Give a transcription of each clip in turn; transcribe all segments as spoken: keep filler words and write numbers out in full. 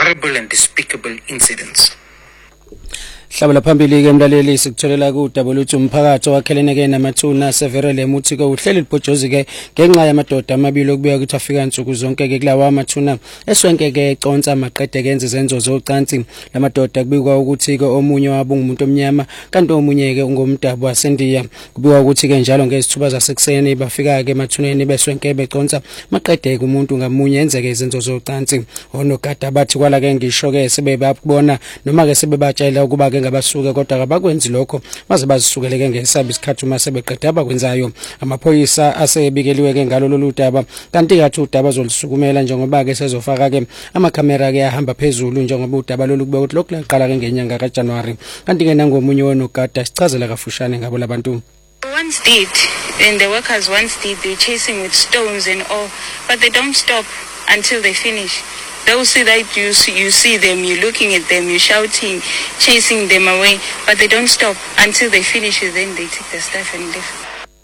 horrible and despicable incidents. Hlabela phambili ke mlaleli sikutholela ku W T umphakathi wakhelene ke namathuna severele muthi ke uhleli libhojozi ke ngenxa yamadoda amabili okubuya ukuthi afika insuku zonke ke kulawa amathuna eswenke ke econsa amaqede kenze izenzo zocansi lamadoda kubikwa ukuthi ke omunye wabo ngumuntu omnyama kanti omunye ke ungumdabu waseNdiya kubikwa ukuthi ke njalo ngezithuba zasekuseni bafika ke emathuneni beswenke beconsa maqede kumuntu ngamunye enzeke izenzo zocansi onogada bathi kwala ke ngisho ke sebebabona noma ke sebebatshela ukuba ke ngabasuka kodwa abakwenzi lokho baze bazisukele ke ngesabi isikhathi uma sebeqeda abakwenzayo amaphoyisa asebikeliwe ke ngalo lolu daba kanti kathi udaba zolisukumela njengoba ke sezofaka ke amakhamera ke ahamba phezulu njengoba udaba lolu kube ukuthi lokhu laqala ke ngenyanga kaJanuary kanti ke nangomunye wonogada sichazela kafushane ngabo labantu. Once did, and the workers once did, they're chasing with stones and all, but they don't stop until they finish. Those see that you see, you see them, you're looking at them, you're shouting, chasing them away, but they don't stop until they finish it, then they take the stuff and leave.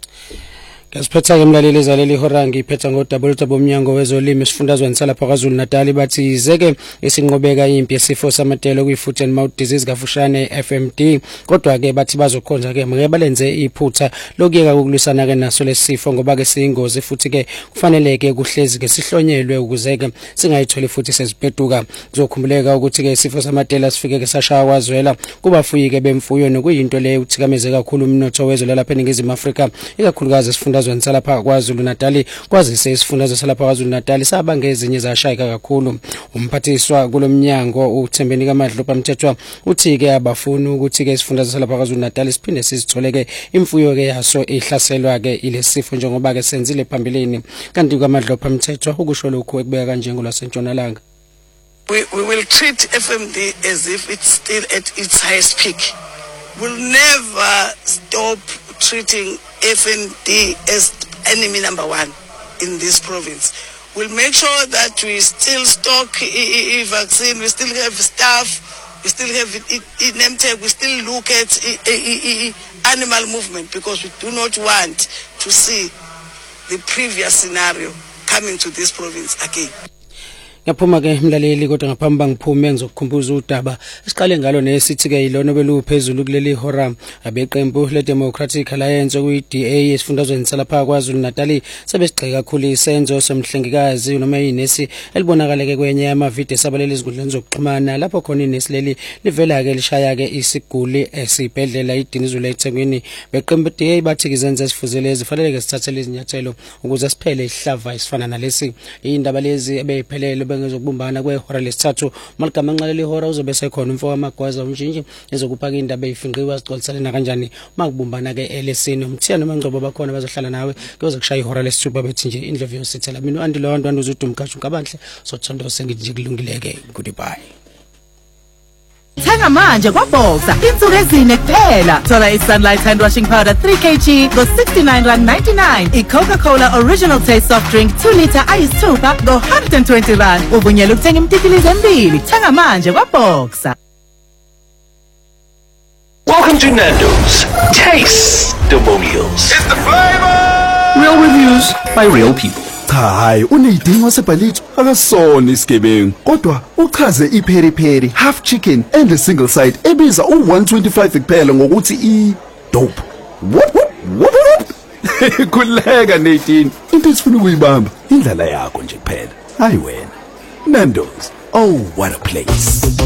Ngasiphetha ke mlaleli ezaleli horangi iphetha ngoDouble Tabo Mnyango wezolimi sifundazweni salapha kwaZulu Natal bathi izeke esinqobeka impi yesifo samatelo kuyi-foot and mouth disease kafushane F M D kodwa ke bathi bazokhonza ke mke balenze iphutha lokuyeka ukulwisana ke naso lesifo ngoba ke siyingozi futhi ke kufanele ke kuhlezi ke sihlonyelwe ukuze ke singayitholi futhi sezibheduka kuzokhumbuleka ukuthi ke isifo samatelo sifike ke sashaya kwazwela kubafuyi ke bemfuyo nokuyinto le uthikameze kakhulu umnotho wezwe lapha eNingizimu Afrika ikakhulukazi sifunda salapha kwaZulu Natal kwazise isifundazwe salapha kwaZulu Natal sabanga ezinye zashayika kakhulu umphathiswa kulomnyango uThembeni kaMadlo pamthethwa uthi ke abafuni ukuthi ke isifundazwe salapha kwaZulu Natal siphinde sizithole ke imfuyo ke yaso ihlaselwa ke ilesifo njengoba ke senzile phambilini kanti kaMadlo pamthethwa ukusho lokhu ekubeka kanje ngolwaseNtshonalanga. We, we will treat F M D as if it's still at its highest peak. We'll never stop treating F M D as enemy number one in this province. We'll make sure that we still stock e e vaccine, we still have staff, we still have in M T E C, we still look at e e e animal movement because we do not want to see the previous scenario coming to this province again. Yaphuma ke mlaleli kodwa ngaphamba ngiphume ngizokukhumbuza udaba siqale ngalo nesithi ke ilona beluphezulu kuleli hora abeqembu le Democratic Alliance kuyi D A esifundazweni salapha kwaZulu Natal sebesigxeka kakhulu isenzo somhlengikazi noma inesi elibonakala ke kwenye amavideo sabaleli izigudleni zokuxhumana lapho khona inesi leli livela ke lishaya ke isiguli esibhedlela idinizwe eThekwini beqembu D A bathi izenzo ezifuzele ezifanele ke sithathele izinyathelo ukuze siphele ihlava isifana nalesi indaba lezi ebeyiphelele ngezokubumbana kwehora lesithathu maligama nqaleli hora uzobe sekhona umfo wamagwaza umjinji ezokuphaka indaba eyifinqiwe azigcwaliselena kanjani makubumbana ke elesini umthiyana mangcobo bakhona bazohlala nawe kuze kushaya ihora lesithupha bethi nje indlovu yosithela mina andi lo ntwana uzudumkhatshu kabanhle sothando sengithi nje kulungileke goodbye. Thenga manje kwaBoxer insuku ezine kuphela thola iSunlight hand washing powder three kilograms go sixty-nine rand ninety-nine iCoca-Cola original taste soft drink two litre ayisithupha go one hundred twenty rand uvunyelwa ukuthenga imtitilizo embili thenga manje kwaBoxer. Welcome to Nando's. Taste the meals. It's the flavor. Real reviews by real people. Cha hayi uneyidingo sebhalitho akasona isigebengu kodwa uchaze ipheri pheri half chicken and a single side ebiza u one twenty-five kuphela ngokuthi i dope. What what kuleka nineteen into esifuna ukuyibamba indlela yakho nje kuphela hayi wena Nando's. Oh what a place.